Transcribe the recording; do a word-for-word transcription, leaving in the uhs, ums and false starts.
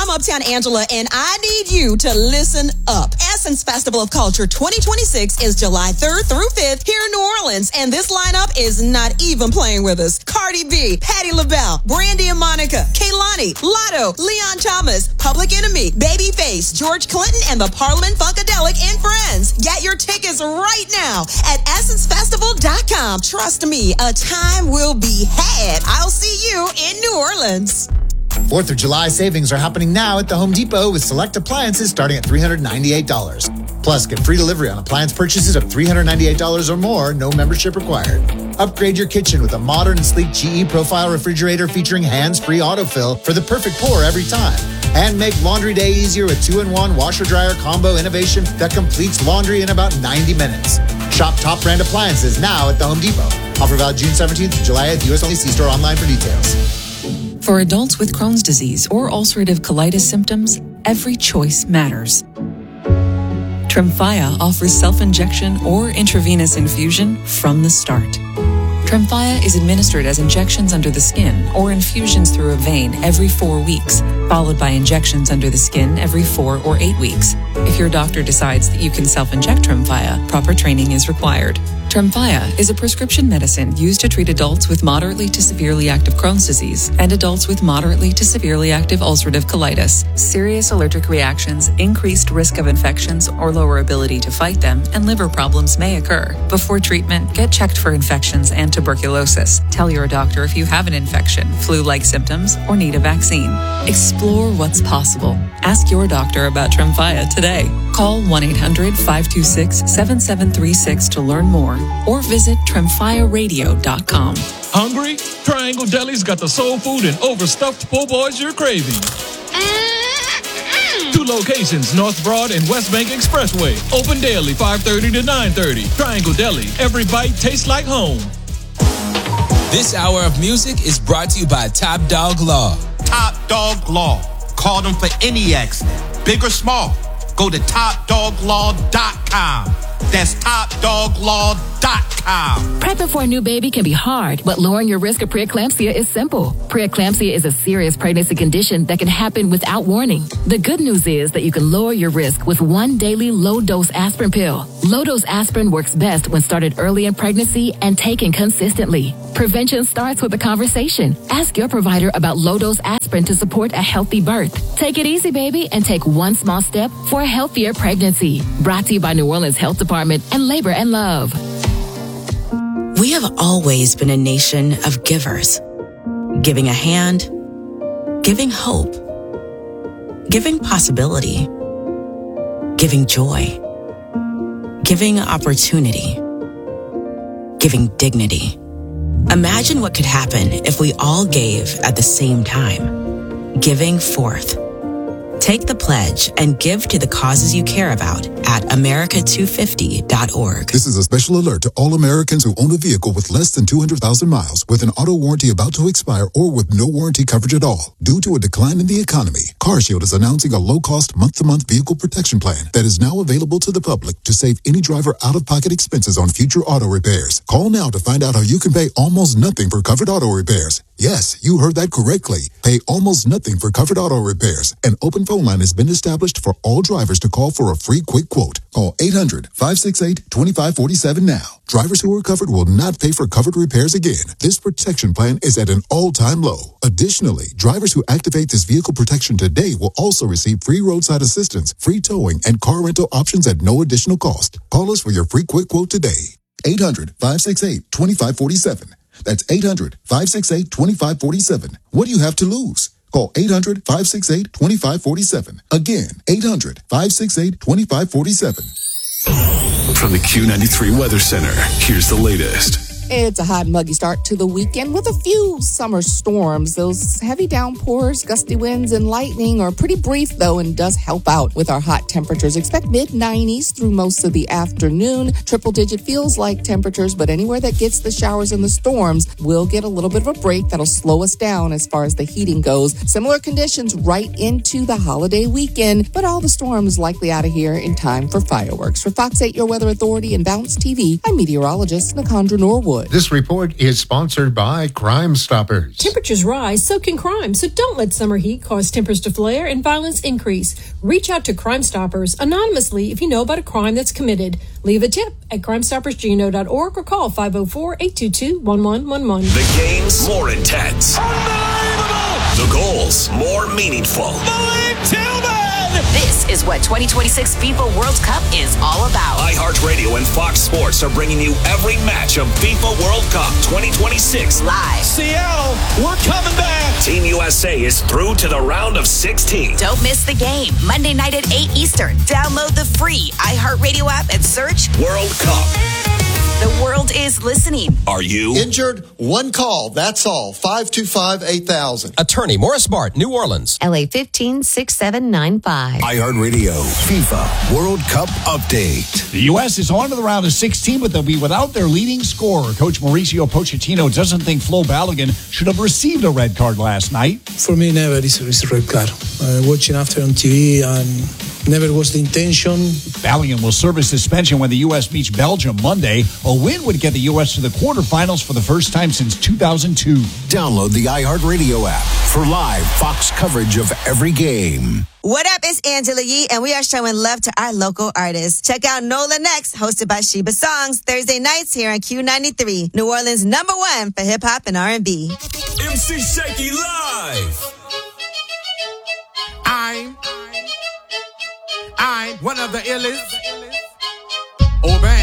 I'm Uptown Angela, and I need you to listen up. Essence Festival of Culture twenty twenty-six is July third through fifth here in New Orleans, and this lineup is not even playing with us. Cardi B, Patti LaBelle, Brandy and Monica, Kehlani, Lotto, Leon Thomas, Public Enemy, Babyface, George Clinton, and the Parliament Funkadelic and friends. Get your tickets right now at essence festival dot com. Trust me, a time will be had. I'll see you in New Orleans. fourth of July savings are happening now at the Home Depot with select appliances starting at three hundred ninety-eight dollars. Plus, get free delivery on appliance purchases of three hundred ninety-eight dollars or more, no membership required. Upgrade your kitchen with a modern and sleek G E Profile refrigerator featuring hands-free autofill for the perfect pour every time. And make laundry day easier with two in one washer-dryer combo innovation that completes laundry in about ninety minutes. Shop top brand appliances now at the Home Depot. Offer valid June seventeenth to July eighth. U S only. See store online for details. For adults with Crohn's disease or ulcerative colitis symptoms, every choice matters. Tremfya offers self-injection or intravenous infusion from the start. Tremfya is administered as injections under the skin or infusions through a vein every four weeks, followed by injections under the skin every four or eight weeks. If your doctor decides that you can self-inject Tremfya, proper training is required. Tremfya is a prescription medicine used to treat adults with moderately to severely active Crohn's disease and adults with moderately to severely active ulcerative colitis. Serious allergic reactions, increased risk of infections or lower ability to fight them, and liver problems may occur. Before treatment, get checked for infections and tuberculosis. Tell your doctor if you have an infection, flu-like symptoms, or need a vaccine. Explore what's possible. Ask your doctor about Tremfya today. Call one eight hundred five two six seven seven three six to learn more, or visit tremfya radio dot com. Hungry? Triangle Deli's got the soul food and overstuffed po' boys you're craving. Two locations, North Broad and West Bank Expressway. Open daily, five thirty to nine thirty. Triangle Deli. Every bite tastes like home. This hour of music is brought to you by Top Dog Law. Top Dog Law. Call them for any accident, big or small. Go to top dog law dot com. That's top dog law dot com. Prepping for a new baby can be hard, but lowering your risk of preeclampsia is simple. Preeclampsia is a serious pregnancy condition that can happen without warning. The good news is that you can lower your risk with one daily low-dose aspirin pill. Low-dose aspirin works best when started early in pregnancy and taken consistently. Prevention starts with a conversation. Ask your provider about low-dose aspirin to support a healthy birth. Take it easy, baby, and take one small step for a healthier pregnancy. Brought to you by New Orleans Health Department and Labor and Love. We have always been a nation of givers. Giving a hand, giving hope, giving possibility, giving joy, giving opportunity, giving dignity. Imagine what could happen if we all gave at the same time. Giving forth. Take the pledge and give to the causes you care about at america two fifty dot org. This is a special alert to all Americans who own a vehicle with less than two hundred thousand miles, with an auto warranty about to expire, or with no warranty coverage at all. Due to a decline in the economy, CarShield is announcing a low-cost month-to-month vehicle protection plan that is now available to the public to save any driver out-of-pocket expenses on future auto repairs. Call now to find out how you can pay almost nothing for covered auto repairs. Yes, you heard that correctly. Pay almost nothing for covered auto repairs. An open phone line has been established for all drivers to call for a free quick quote. Call eight hundred five six eight two five four seven now. Drivers who are covered will not pay for covered repairs again. This protection plan is at an all-time low. Additionally, drivers who activate this vehicle protection today will also receive free roadside assistance, free towing, and car rental options at no additional cost. Call us for your free quick quote today. eight hundred five six eight two five four seven. That's eight hundred five six eight two five four seven. What do you have to lose? Call eight hundred five six eight two five four seven. Again, eight hundred five six eight two five four seven. From the Q ninety-three Weather Center, here's the latest. It's a hot and muggy start to the weekend with a few summer storms. Those heavy downpours, gusty winds, and lightning are pretty brief, though, and does help out with our hot temperatures. Expect mid nineties through most of the afternoon. Triple-digit feels like temperatures, but anywhere that gets the showers and the storms will get a little bit of a break that'll slow us down as far as the heating goes. Similar conditions right into the holiday weekend, but all the storms likely out of here in time for fireworks. For Fox eight, your weather authority, and Bounce T V, I'm meteorologist Nakandra Norwood. Hollywood. This report is sponsored by Crime Stoppers. Temperatures rise, so can crime. So don't let summer heat cause tempers to flare and violence increase. Reach out to Crime Stoppers anonymously if you know about a crime that's committed. Leave a tip at crime stoppers geno dot org or call five oh four, eight two two, one one one one. The game's more intense. The goals more meaningful. Malik Tillman! This is what twenty twenty-six FIFA World Cup is all about. iHeartRadio and Fox Sports are bringing you every match of FIFA World Cup twenty twenty-six live. Seattle, we're coming back. Team U S A is through to the round of sixteen. Don't miss the game. Monday night at eight Eastern. Download the free iHeartRadio app and search World Cup. The world is listening. Are you? Injured? One call. That's all. five two five, eight thousand. Attorney Morris Bart, New Orleans. L A fifteen six seven nine five. iHeartRadio FIFA World Cup update. The U S is on to the round of sixteen, but they'll be without their leading scorer. Coach Mauricio Pochettino doesn't think Flo Balogun should have received a red card last night. For me, never is a red card. Uh, watching after on T V and never was the intention. Balogun will serve a suspension when the U S meets Belgium Monday. A win would get the U S to the quarterfinals for the first time since two thousand two. Download the iHeartRadio app for live Fox coverage of every game. What up? It's Angela Yee, and we are showing love to our local artists. Check out Nola Next, hosted by Sheba Songs, Thursday nights here on Q ninety-three, New Orleans' number one for hip-hop and R and B. M C Shaky live. I'm, I'm one of the illest. Oh, bang.